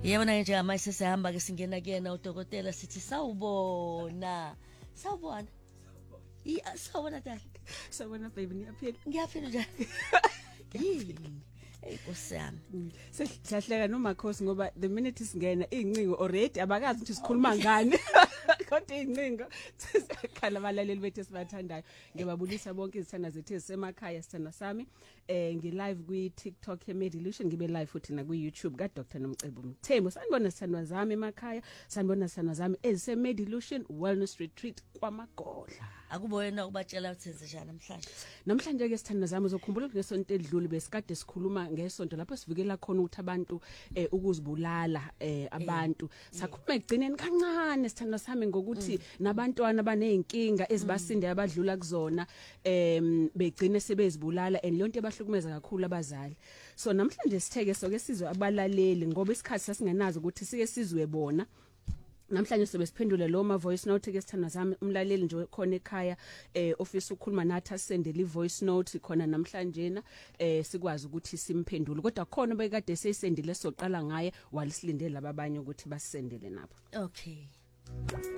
Yabona nje manje sesihamba ke singena kuyena udokotela sithi sawubona. Sawubona. Sawubona dad. Sawubona baby niyaphila. Ngiyaphila njani? Yini? Hey kusami. Siyahleka noMakhosi ngoba the minute singena incingo already abakazi ukuthi sikhuluma ngani. Kodwa incingo sikhala abalaleli bethu esibathandayo. Ngiyababulisa bonke izithanda zethu ezisemakhaya sithanda sami. Ngi live kwi TikTok eMedilution ngibe live futhi na kwi YouTube ka Dr Nomcebo Mthembu. Sanibona sithandwa zami emakhaya, sanibona sithandwa zami eziseMedilution Wellness Retreat kwaMagodla. Akubo wena ubatshela ukuthi senze namhlanje. Namhlanje ke sithandwa zami uzokhumbula ngesonto edlule besikade sikhuluma ngesonto lapho sivikela khona ukuthi abantu ukuzibulala abantu. Sakhuluma egcineni kancane sithandwa sami ngokuthi nabantwana abanezinkinga ezibasinde abadlula kuzona begcine sebezibulala and lonto ebahlukumeza kakhulu abazali. So namhlanje sitheke soke sizwe abalaleli ngoba isikhathi sasingenazo ukuthi sike sizwe bona. Namhlanje sobe siphendule lo ma voice note ke sithanda zami umlaleli nje khona ekhaya office ukukhuluma nathi asendele voice note khona namhlanje na sikwazi ukuthi simphendule kodwa khona bekade seyisendile soqala ngaye walisilindele abanye ukuthi basendele nabo. Okay.